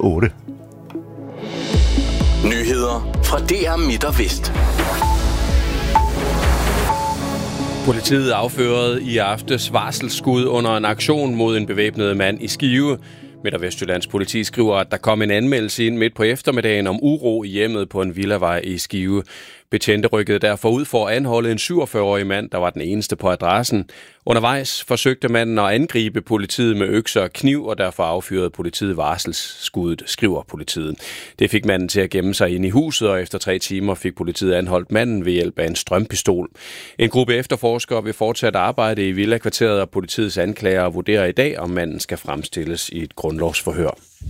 8. Nyheder fra DR Midt og Vest. Politiet affyrede i aftes varselsskud under en aktion mod en bevæbnet mand i Skive. Midt- og Vestjyllands politi skriver, at der kom en anmeldelse ind midt på eftermiddagen om uro i hjemmet på en villavej i Skive. Betjente rykkede derfor ud for at anholde en 47-årig mand, der var den eneste på adressen. Undervejs forsøgte manden at angribe politiet med økser og kniv, og derfor affyrede politiet varselsskuddet, skriver politiet. Det fik manden til at gemme sig inde i huset, og efter 3 timer fik politiet anholdt manden ved hjælp af en strømpistol. En gruppe efterforskere vil fortsat arbejde i villakvarteret, og politiets anklager vurderer i dag, om manden skal fremstilles i et grundlovsforhør.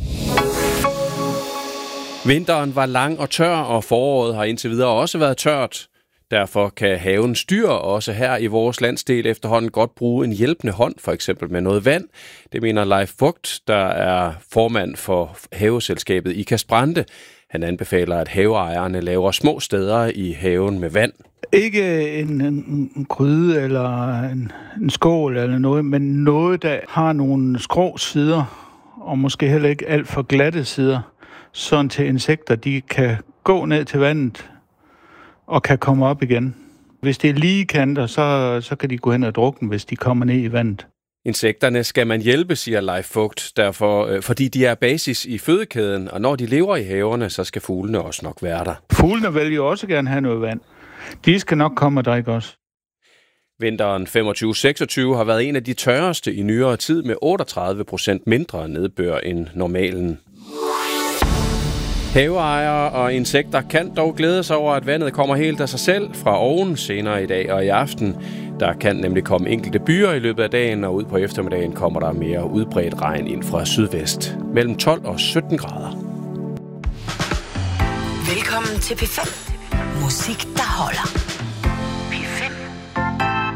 Vinteren var lang og tør, og foråret har indtil videre også været tørt. Derfor kan havens dyr også her i vores landsdel efterhånden godt bruge en hjælpende hånd, for eksempel med noget vand. Det mener Leif Vogt, der er formand for haveselskabet Ikast Brande. Han anbefaler, at haveejerne laver små steder i haven med vand. Ikke en gryde eller en skål eller noget, men noget, der har nogle skrå sider, og måske heller ikke alt for glatte sider, sådan til insekter, de kan gå ned til vandet og kan komme op igen. Hvis det er lige kanter, så kan de gå hen og drukne, hvis de kommer ned i vandet. Insekterne skal man hjælpe, siger Leif Vogt, fordi de er basis i fødekæden, og når de lever i haverne, så skal fuglene også nok være der. Fuglene vil jo også gerne have noget vand. De skal nok komme og drikke også. Vinteren 25-26 har været en af de tørreste i nyere tid med 38% mindre nedbør end normalen. Haveejere og insekter kan dog glæde sig over, at vandet kommer helt af sig selv fra oven senere i dag og i aften. Der kan nemlig komme enkelte byer i løbet af dagen, og ud på eftermiddagen kommer der mere udbredt regn ind fra sydvest. Mellem 12 og 17 grader. Velkommen til P5. Musik, der holder.